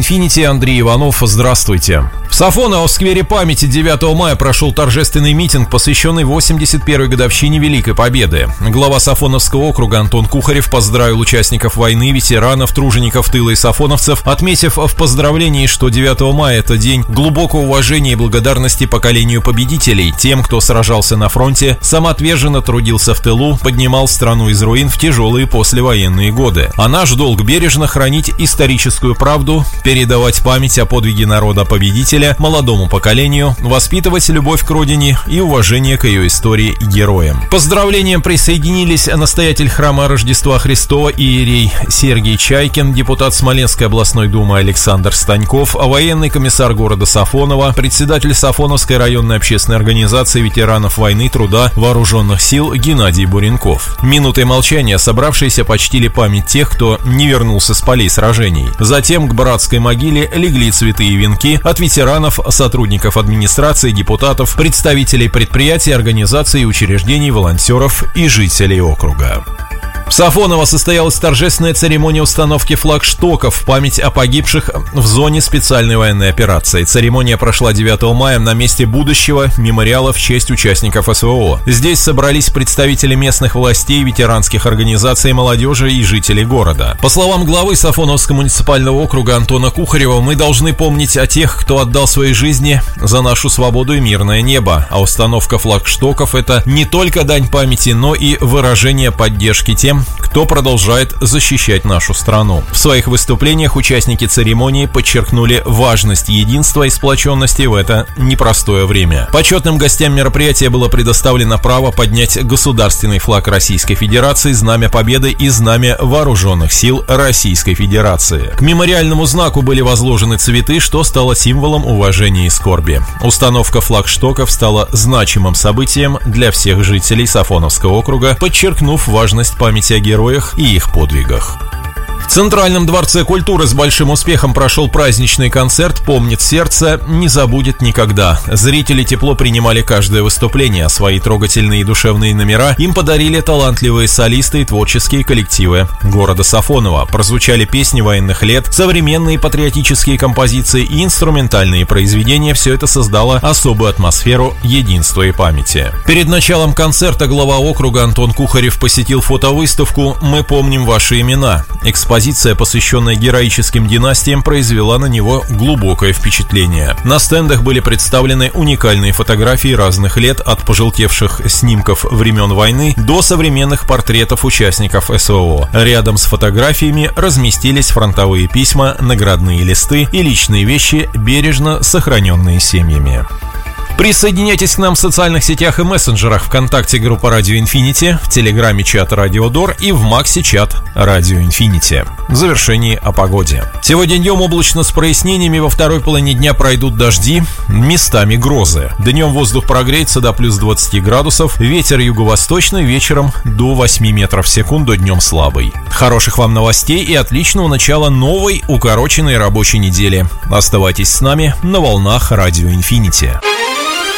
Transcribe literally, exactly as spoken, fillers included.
Инфинити, Андрей Иванов. Здравствуйте. В Сафоново в сквере памяти девятого мая прошел торжественный митинг, посвященный восемьдесят первой годовщине Великой Победы. Глава Сафоновского округа Антон Кухарев поздравил участников войны, ветеранов, тружеников тыла и сафоновцев, отметив в поздравлении, что девятого мая – это день глубокого уважения и благодарности поколению победителей, тем, кто сражался на фронте, самоотверженно трудился в тылу, поднимал страну из руин в тяжелые послевоенные годы. А наш долг бережно хранить историческую правду, передавать память о подвиге народа-победителя молодому поколению, воспитывать любовь к родине и уважение к ее истории и героям. К поздравлениям присоединились настоятель храма Рождества Христова иерей Сергей Чайкин, депутат Смоленской областной думы Александр Станьков, военный комиссар города Сафоново, председатель Сафоновской районной общественной организации ветеранов войны, труда, вооруженных сил Геннадий Буренков. Минутой молчания собравшиеся почтили память тех, кто не вернулся с полей сражений. Затем к братской могиле легли цветы и венки от ветеранов, сотрудников администрации, депутатов, представителей предприятий, организаций и учреждений, волонтеров и жителей округа. В Сафоново состоялась торжественная церемония установки флагштоков в память о погибших в зоне специальной военной операции. Церемония прошла девятого мая на месте будущего мемориала в честь участников СВО. Здесь собрались представители местных властей, ветеранских организаций, молодежи и жителей города. По словам главы Сафоновского муниципального округа Антона Кухарева, мы должны помнить о тех, кто отдал свои жизни за нашу свободу и мирное небо. А установка флагштоков – это не только дань памяти, но и выражение поддержки тем, кто продолжает защищать нашу страну. В своих выступлениях участники церемонии подчеркнули важность единства и сплоченности в это непростое время. Почетным гостям мероприятия было предоставлено право поднять государственный флаг Российской Федерации, Знамя Победы и Знамя Вооруженных сил Российской Федерации. К мемориальному знаку были возложены цветы, что стало символом уважения и скорби. Установка флагштоков стала значимым событием для всех жителей Сафоновского округа, подчеркнув важность памяти о героях и их подвигах. В Центральном дворце культуры с большим успехом прошел праздничный концерт «Помнит сердце, не забудет никогда». Зрители тепло принимали каждое выступление, а свои трогательные и душевные номера им подарили талантливые солисты и творческие коллективы города Сафоново. Прозвучали песни военных лет, современные патриотические композиции и инструментальные произведения. Все это создало особую атмосферу единства и памяти. Перед началом концерта глава округа Антон Кухарев посетил фотовыставку «Мы помним ваши имена». Экспозиция, посвященная героическим династиям, произвела на него глубокое впечатление. На стендах были представлены уникальные фотографии разных лет, от пожелтевших снимков времен войны до современных портретов участников СВО. Рядом с фотографиями разместились фронтовые письма, наградные листы и личные вещи, бережно сохраненные семьями. Присоединяйтесь к нам в социальных сетях и мессенджерах: ВКонтакте группа Радио Инфинити, в Телеграме чат Радио Дор и в Максе чат Радио Инфинити. В завершении о погоде. Сегодня днем облачно с прояснениями, во второй половине дня пройдут дожди, местами грозы. Днем воздух прогреется до плюс двадцати градусов, ветер юго-восточный, вечером до восьми метров в секунду, днем слабый. Хороших вам новостей и отличного начала новой укороченной рабочей недели. Оставайтесь с нами на волнах Радио Инфинити.